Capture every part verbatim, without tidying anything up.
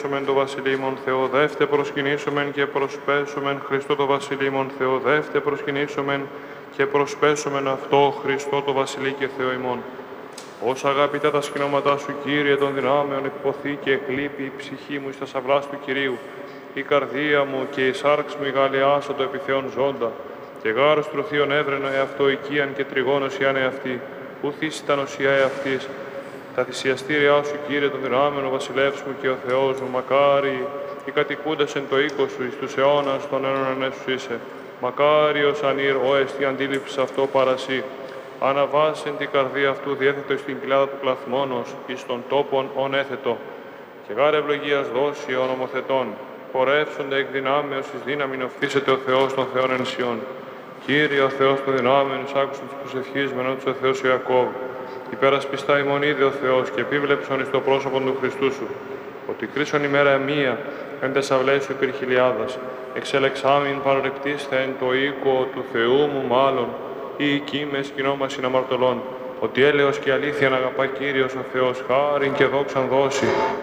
προσκυνήσομεν το βασιλείμον Θεό, δεύτε προσκυνήσομεν και προσπέσομεν Χριστό το βασιλείμον Θεό, δεύτε προσκυνήσομεν και προσπέσομεν αυτό Χριστό το βασιλεί και Θεό ημών. Όσα αγαπητά τα σκηνώματά σου, Κύριε των δυνάμεων, επιποθεί και εκλείπει η ψυχή μου εις τα σαυλάς του Κυρίου, η καρδία μου και η σάρξ μου η γαλιάσα το επιθεών ζώντα, και γάρος τροθείων έβρενο εαυτό οικίαν και τριγώνος ιάν εαυτή, ου θύσει τα νοσία εαυτής. Τα θυσιαστήριά σου, Κύριε των δυνάμεων, ο βασιλεύς μου και ο Θεός μου, μακάρι οι κατοικούντες εν το οίκο σου, εις τους αιώνας των αιώνων σου είσαι. Μακάριος ανήρ, ο εστί αντίληψης αυτό παρασύ. Αναβάσεν την καρδία αυτού διέθετο εις την κοιλάδα του κλαθμόνος, εις των τόπων ον έθετο. Και γάρ ευλογίας δώσει ο νομοθετών. Πορεύσονται εκ δυνάμεως εις δύναμιν οφθήσεται ο Θεός των Θεών ενσιών. Κύριε ο Θεός των δυνάμεων, εισάκουσον της προσευχής μενόντως ο Θεός Ιακώβ. Υπερασπιστά ημών είδε ο Θεός και επίβλεψον εις το πρόσωπον του Χριστού σου. Ότι κρίσον ημέρα μία εν τες αυλές σου υπερχιλιάδας. Εξελεξάμιν παρορρεπτήστε εν το οίκο του Θεού μου μάλλον, ή εκεί με σκηνώμα συναμαρτωλών. Ότι έλεος και αλήθεια να αγαπά Κύριος ο Θεός, χάριν και δόξαν δώσει.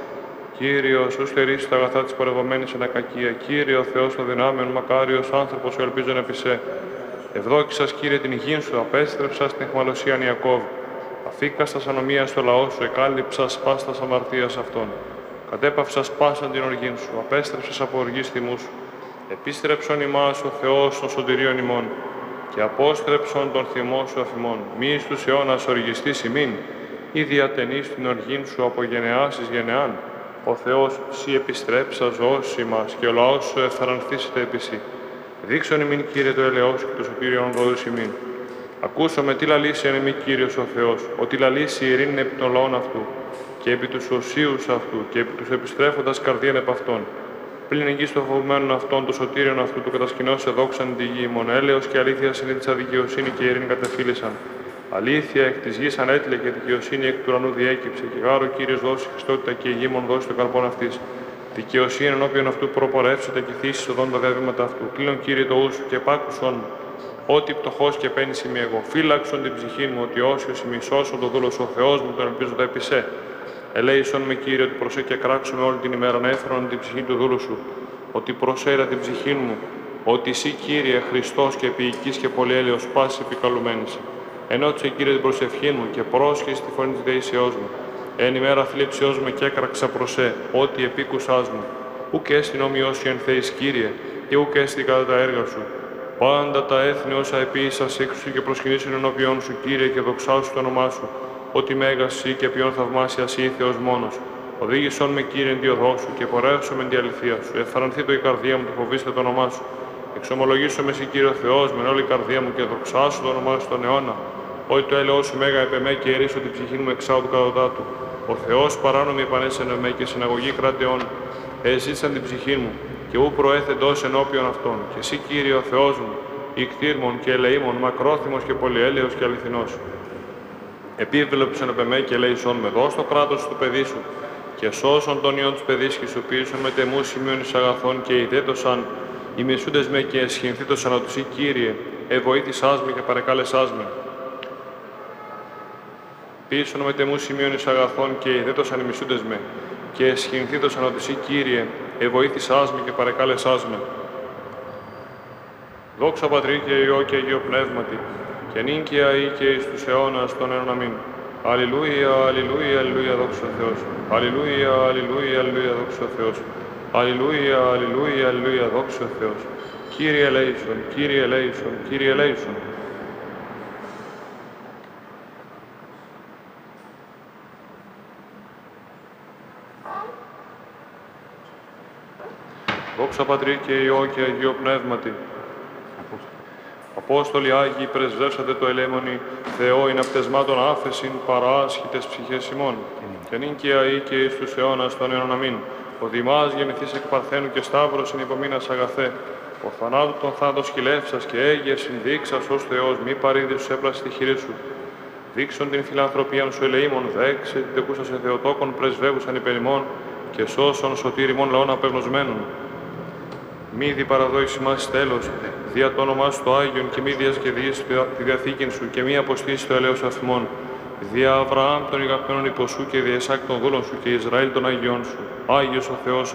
Κύριος, ου στερήσει τα αγαθά της πορευομένης εν ακακία. Κύριε ο Θεός των δυνάμεων, μακάριος άνθρωπος, ο ελπίζων επί σε. Ευδόκησας, Κύριε, την υγιήν σου, απέστρεψας την αιχμαλωσίαν Ιακώβ. Αφήκαστας ανομία στο λαό σου, εκάλυψας πάστας αμαρτίας αυτών. Κατέπαυσας πάσαν την οργήν σου, απέστρεψας από οργής θυμού σου. Επίστρεψον ημάς ο Θεός των σωτηρίων ημών, και απόστρεψον τον θυμό σου αφημών. Μη εις τους αιώνας οργιστής ημίν, ή διατενείς την οργήν σου από γενεάς εις γενεάν. Ο Θεός σοι επιστρέψα ζώσει μας, και ο λαός σου ευθαρανθήσεται επί σοι. Δείξον ημίν, Κύριε, το ελαιός και το σωτήριον δόους ημίν. Ακούσαμε τι λαλήσει εν εμεί Κύριος ο Θεός, ότι λαλήσει η ειρήνη επί των λαών αυτού, και επί τους οσίους αυτού, και επί τους επιστρέφοντας καρδίαν επ' αυτών. Πλην εγγύς των φοβμένων αυτών, το σωτήριον αυτού, του κατασκηνώσε δόξαν τη γη, μόνο έλεος και αλήθεια συνείδησα δικαιοσύνη και ειρήνη κατεφύλησαν. Αλήθεια εκ της γης ανέτειλε και δικαιοσύνη εκ του ουρανού διέκυψε, και γάρο Κύριος δώσει χριστότητα και η γη μον δώσει το καρπόν αυτής. Δικαιοσύνη ενώπιον αυτού προπορεύσεται και θύσει οδόν τα διαβήματα αυτού. Κλείνον, Κύριε, το ούσου και πάκουσον. Ότι πτωχός και πένης είμαι εγώ, φύλαξον την ψυχή μου, ότι όσιος είμαι σώσον το δούλος ο Θεός μου, τον ελπίζοντα επί σε. Ελέησον με, Κύριε, ότι προσέ και κράξουμε όλη την ημέρα να έφερον την ψυχή του δούλου σου, ότι προσέρα την ψυχή μου, ότι εσύ, Κύριε, Χριστός και επίοικης και πολυέλεος πάσης επικαλουμένης. Ενώτησε, Κύριε, την προσευχή μου και πρόσχεσαι τη φωνή της δεήσεώς μου. Εν ημέρα θλίψεώς μου και έκραξα προσέ, ότι επίκουσάς μου. Ουκ έστιν όμοιος σου εν θέης, Κύριε, και ουκ έστιν κατά τα έργα σου. Πάντα τα έθνη όσα επίησας έξω και προσκυνήσουν ενώπιον σου, Κύριε, και δοξάσου το όνομά σου, ότι μέγας εσύ και ποιον θαυμάσιας ή Θεός μόνος. Οδήγησον με, Κύριε, εν τη οδό σου και πορεύσω με την αληθεία σου. Ευθαρανθεί το η καρδία μου και φοβήστε το όνομά σου. Εξομολογήσω με εσύ, Κύριε ο Θεός, με όλη η καρδία μου και δοξάσου το όνομά σου τον αιώνα. Ότι το έλεος σου μέγα επ' εμέ και ερίσω την ψυχή μου εξάου του κατωτάτου. Ο Θεός παράνομη επανέσαινε με και συναγωγή κρατεών. Εζήτησαν την ψυχή μου και ου προέθεντος ενώπιον αυτών. Και εσύ, Κύριε ο Θεός μου, ικτήρμον και ελεήμον, μακρόθυμος και πολυέλεος και αληθινός. Επίβλεψον επ' εμέ και ελέησον με, δώσ' το κράτος του παιδί σου, και σώσον τον ιόν της παιδίσκης σου, πίσω με τεμού σημείων εις αγαθών και ιδέτωσαν οι μισούντες με και εσχυνθήτωσαν από τους, Κύριε, εβοήθησάς με και παρεκάλεσάς με. Πίσω με τεμού σημείων εις αγαθών και ιδέτωσαν οι μισούντες με και εσχυνθήτωσαν από τους, Κύριε, εβοήθησάς με και παρεκάλεσάς με. Δόξα Πατρί και Υιό και Αγίο Πνεύματι, και νύκαια ή και εις τους αιώνας των αιώνων αμήν. Αλληλούια, αλληλούια, αλληλούια, δόξα ο Θεός. Αλληλούια, αλληλούια, αλληλούια, δόξα ο Θεός. Αλληλούια, αλληλούια, αλληλούια, δόξα ο Θεός. Κύριε ελέησον, Κύριε ελέησον, Κύριε ελέησον. Δόξα Πατρί και Υιό και Αγίο Πνεύματι. Απόστολοι Άγιοι, πρεσβεύσατε το ελέμονι, Θεό ειν απτεσμάτων άφεσιν παράσχητες ψυχές ημών. Και νύκαια ή και εις τους αιώνας των αιώνων αμήν. Ο Δημάς γεννηθείς εκ Παρθένου και Σταύρος εν υπομείνας αγαθέ. Ο θανάτου των θάνατος χιλεύσας και έγερσιν δείξας ως Θεός, μη παρήδης σου έπλαση τη χειρή σου. Δείξον την φιλανθρωπίαν σου ελεήμων, δέξε την τεκούσας σε Θεοτόκον πρεσβεύουσαν υπερ ημών και σώσον σωτήριμων λαών απεγνωσμένων. Μη διπαραδόηση μας τέλος, δια το όνομά σου το Άγιον και μη διασκεδίσεις τη διαθήκην σου και μη αποστήσεις το ελέος αφημών. Δια Αβραάμ των ηγαπμένων υπό σου και δια Ισάκ των δούλων σου και Ισραήλ των Αγιών σου. Άγιος ο Θεός